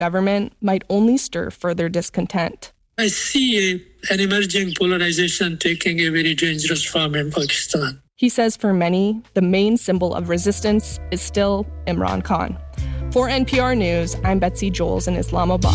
government might only stir further discontent. I see an emerging polarization taking a very dangerous form in Pakistan. He says for many, the main symbol of resistance is still Imran Khan. For NPR News, I'm Betsy Joels in Islamabad.